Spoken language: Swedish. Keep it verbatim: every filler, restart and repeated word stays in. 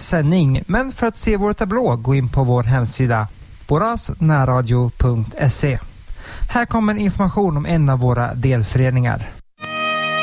sändning, men för att se vår tablå gå in på vår hemsida borasnärradio punkt se. Här kommer information om en av våra delföreningar.